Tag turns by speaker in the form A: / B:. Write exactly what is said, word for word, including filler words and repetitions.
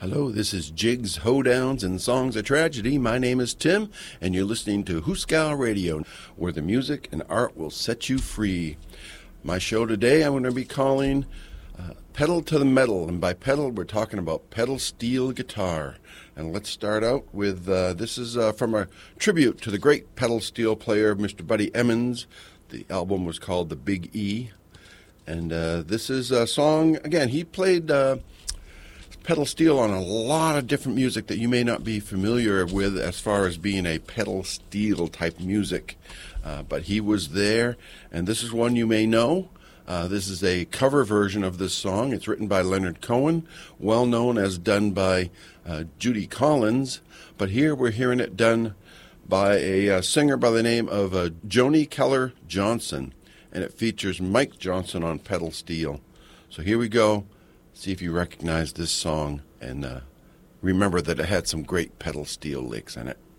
A: Hello, this is Jigs, Hoedowns, and Songs of Tragedy. My name is Tim, and you're listening to Hooskow Radio, where the music and art will set you free. My show today, I'm going to be calling uh, Pedal to the Metal, and by pedal, we're talking about pedal steel guitar. And let's start out with, uh, this is uh, from a tribute to the great pedal steel player, Mister Buddy Emmons. The album was called The Big E, and uh, this is a song, again, he played... Uh, pedal steel on a lot of different music that you may not be familiar with as far as being a pedal steel type music. Uh, but he was there, and this is one you may know. Uh, this is a cover version of this song. It's written by Leonard Cohen, well known as done by uh, Judy Collins. But here we're hearing it done by a uh, singer by the name of uh, Joni Keller Johnson, and it features Mike Johnson on pedal steel. So here we go. See if you recognize this song, and uh, remember that it had some great pedal steel licks in it.